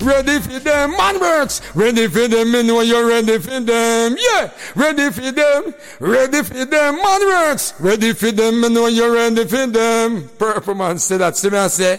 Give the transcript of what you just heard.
Ready for them, man works. Ready for them, me know you're ready for them. Yeah, ready for them. Ready for them, man works. Ready for them, me know you're ready for them. Purple man say that, see me I say.